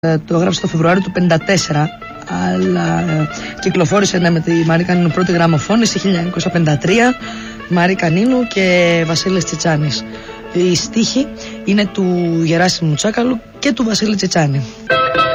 Το έγραψε το Φεβρουάριο του 1954, αλλά κυκλοφόρησε με τη Μαρία Κανίνου πρώτη γραμμοφώνηση 1953, Μαρία Κανίνου και Βασίλης Τσιτσάνης. Οι στίχοι είναι του Γεράσιμου Τσάκαλου και του Βασίλη Τσιτσάνη.